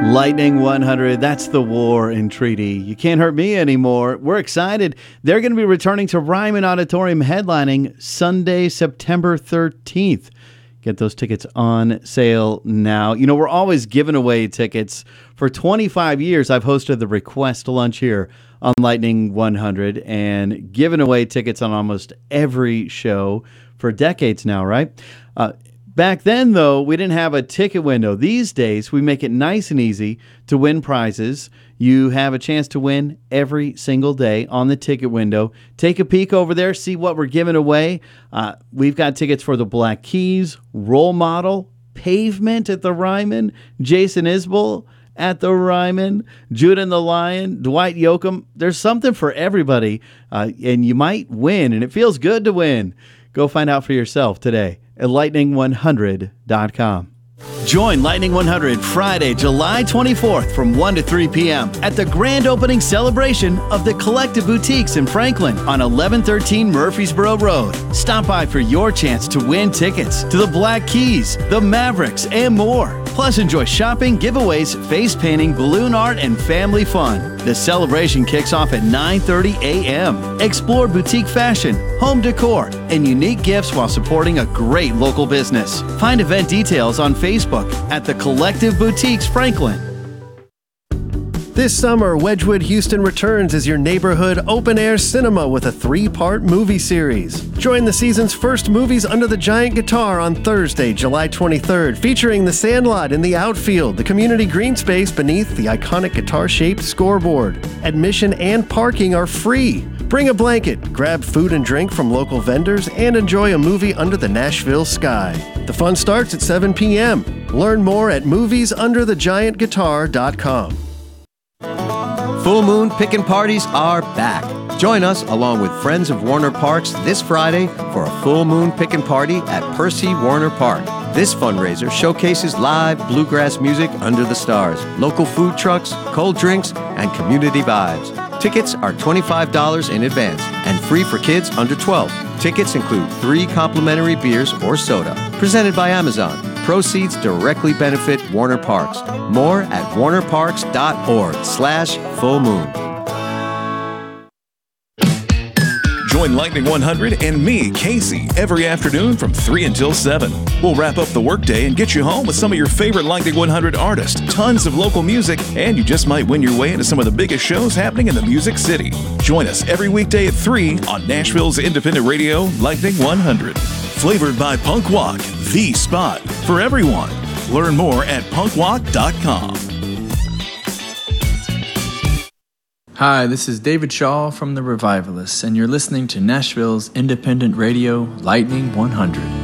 Lightning 100, that's the war and treaty. You can't hurt me anymore. We're excited. They're going to be returning to Ryman Auditorium headlining Sunday, September 13th. Get those tickets on sale now. You know, we're always giving away tickets. For 25 years, I've hosted the Request Lunch here on Lightning 100 and given away tickets on almost every show for decades now, right? Back then, though, we didn't have a ticket window. These days, we make it nice and easy to win prizes. You have a chance to win every single day on the ticket window. Take a peek over there, see what we're giving away. We've got tickets for the Black Keys, Role Model, Pavement at the Ryman, Jason Isbell at the Ryman, Judah and the Lion, Dwight Yoakam. There's something for everybody, and you might win, and it feels good to win. Go find out for yourself today at lightning100.com. Join Lightning 100 Friday, July 24th from 1 to 3 p.m. at the grand opening celebration of the Collective Boutiques in Franklin on 1113 Murfreesboro Road. Stop by for your chance to win tickets to the Black Keys, the Mavericks, and more. Plus, enjoy shopping, giveaways, face painting, balloon art, and family fun. The celebration kicks off at 9:30 a.m. Explore boutique fashion, home decor, and unique gifts while supporting a great local business. Find event details on Facebook at the Collective Boutiques Franklin. This summer, Wedgwood Houston returns as your neighborhood open-air cinema with a 3-part movie series. Join the season's first Movies Under the Giant Guitar on Thursday, July 23rd, featuring The Sandlot in the outfield, the community green space beneath the iconic guitar-shaped scoreboard. Admission and parking are free. Bring a blanket, grab food and drink from local vendors, and enjoy a movie under the Nashville sky. The fun starts at 7 p.m. Learn more at moviesunderthegiantguitar.com. Full Moon Pickin' Parties are back. Join us along with friends of Warner Parks this Friday for a Full Moon Pickin' Party at Percy Warner Park. This fundraiser showcases live bluegrass music under the stars, local food trucks, cold drinks, and community vibes. Tickets are $25 in advance and free for kids under 12. Tickets include 3 complimentary beers or soda. Presented by Amazon. Proceeds directly benefit Warner Parks. More at warnerparks.org/fullmoon. Join Lightning 100 and me, Casey, every afternoon from 3 until 7. We'll wrap up the workday and get you home with some of your favorite Lightning 100 artists, tons of local music, and you just might win your way into some of the biggest shows happening in the Music City. Join us every weekday at 3 on Nashville's independent radio, Lightning 100. Flavored by Punk Walk, the spot for everyone. Learn more at punkwalk.com. Hi, this is David Shaw from The Revivalists, and you're listening to Nashville's independent radio, Lightning 100.